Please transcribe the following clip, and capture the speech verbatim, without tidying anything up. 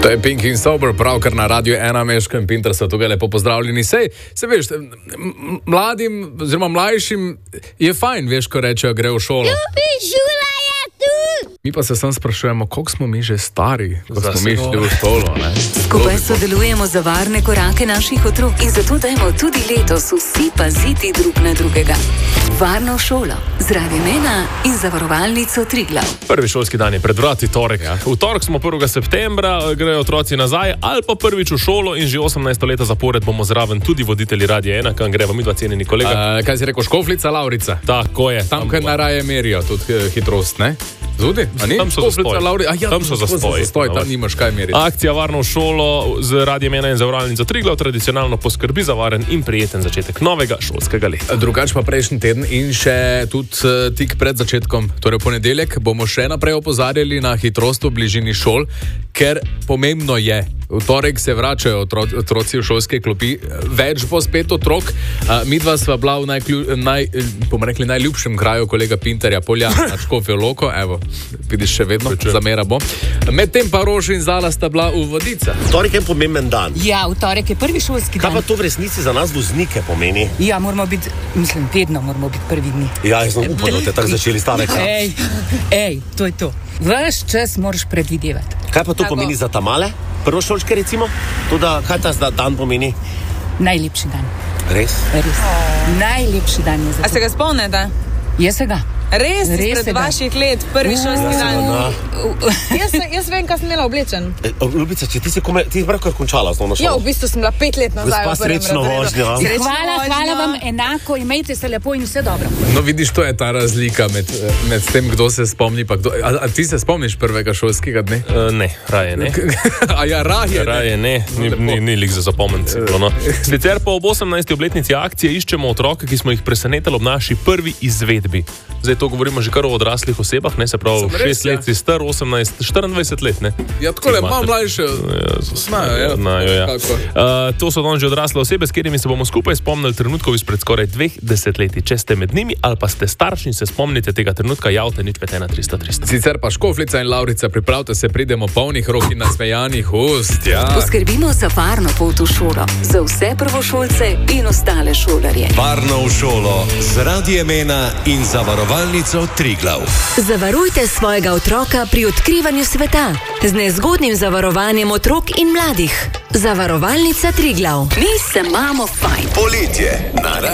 To je Pink in Sober, pravkar na Radiu ena, Meško in Pinter so tukaj lepo pozdravljeni. Sej, se veš, mladim, oziroma mlajšim je fajn, veš, ko rečejo, gre v šolo. Ljubi, šola je tu! Mi pa se sam sprašujemo, koliko smo mi že stari, ko smo mi šli v šolo, ne? Skupaj sodelujemo za varne korake naših otrok in zato dajmo tudi letos vsi paziti drug na drugega. Varno šolo, zraven mena in zavarovalnico Triglav. Prvi šolski dan je pred vrati, torek. Ja. V torek smo prvega septembra, grejo otroci nazaj, ali pa prvič v šolo in že osemnajsto leta zapored bomo zraven tudi voditelji Radia ena, kam greva mi dva cenjeni kolega. Uh, kaj si rekel, Škofljica, Laurica? Tako je. Tam, tam kaj naraje merijo, tudi hitrost, ne? Zudi? Tam so zastoj. Ja, tam so zastoj. zastoj. Tam nimaš kaj meriti. Akcija Varno v šolo z Radiem ena in zavarovalnico Triglav tradicionalno poskrbi za varen in prijeten začetek novega šolskega leta. Drugač pa prejšnji teden in še tudi uh, tik pred začetkom, torej ponedeljek, bomo še naprej opozarjali na hitrost v bližini šol, ker pomembno je. V torek se vračajo otro, otroci v šolske klopi, več bo spet otrok. Uh, mi dva sva bila v najklju, naj, rekli, najljubšem kraju kolega Pinterja, Polja, na Škofjo Loko. Evo, vidiš, še vedno, Prečujem. zamera bo. Medtem pa Rož in Zala sta bila v Vodicah. Torek je pomemben dan. Ja, v torek je prvi šolski dan. Kaj pa to v resnici za nas voznike pomeni? Ja, moramo biti, mislim, vedno moramo biti prvi dni. Ja, jaz sem upal, da te tako začeli stavek. Ej, ej, to je to. Ves čas moraš predvidevati. Kaj pa to Tako. pomeni za tamale? Prvošolčke recimo? Toda, kaj ta dan pomeni? Najlepši dan. Res? Res. Najlepši dan je za to. A se ga spomnite? Jaz se ga. Res, Res pred vaših let, prvi šolski dan. Jaz, jaz vem, kaj sem imela oblečen. E, Ljubica, če ti si kome, ti si pravkar končala osnovno šolo. Ja, v bistvu sem bila pet let nazaj. Gospa, srečno vožnjo. Hvala, hvala vam enako, imejte se lepo in vse dobro. No, vidiš, to je ta razlika med, med tem, kdo se spomni pa kdo. A, a ti se spomniš prvega šolskega dne? Uh, ne, raje ne. A ja, raje ne. Raje ne, ni, ni, ni lik za zapomniti. No. Sicer pa ob osemnajsti obletnici akcije iščemo otroke, ki smo jih presenetili ob naši prvi izvedbi. Zdaj to govorimo že kar o odraslih osebah, ne, se pravi, šest let si star, osemnajst, štiriindvajset let, ne. Ja, tako le, malo mlajše. Znajo, ja. Znajo, ja. Uh, to so danes že odrasle osebe, s katerimi se bomo skupaj spomnili trenutkov izpred skoraj dveh desetletij. Če ste med njimi ali pa ste starši in se spomnite tega trenutka, javite nič pet ena tristo tristo. Sicer pa Škofljica in Laurica, pripravite se, pridemo polnih rok in nasmejanih ust, ja. Poskrbimo za varno pot v šolo, za vse prvošolce in ostale šolarje. Varno v šolo z Radiem ena in zavarovalnico Triglav. Zavarujte svojega otroka pri odkrivanju sveta z nezgodnim zavarovanjem otrok in mladih. Zavarovalnica Triglav. Mi se imamo fajn. Poletje na